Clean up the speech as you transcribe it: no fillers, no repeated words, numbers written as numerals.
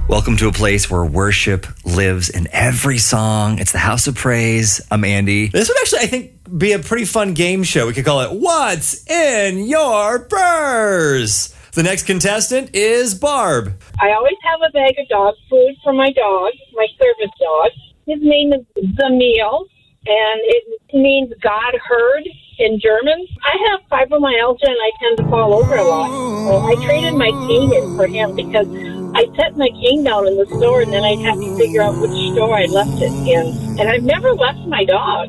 Welcome to a place where worship lives in every song. It's the House of Praise. I'm Andy. This would actually, I think, be a pretty fun game show. We could call it What's in Your Purse? The next contestant is Barb. I always have a bag of dog food for my dog, my service dog. His name is Zamil, and it means God heard in German. I have fibromyalgia, and I tend to fall over a lot. So I traded my cane in for him because I set my cane down in the store, and then I'd have to figure out which store I left it in. And I've never left my dog.